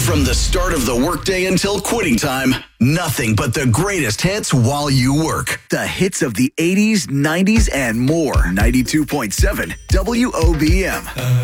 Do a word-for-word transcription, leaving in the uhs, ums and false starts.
From the start of the workday until quitting time, nothing but the greatest hits while you work. The hits of the eighties, nineties, and more. ninety-two point seven W O B M.